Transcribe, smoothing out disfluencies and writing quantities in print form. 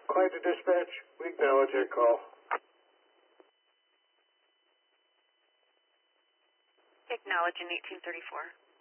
Quiet to dispatch. We acknowledge your call. Acknowledging 1834.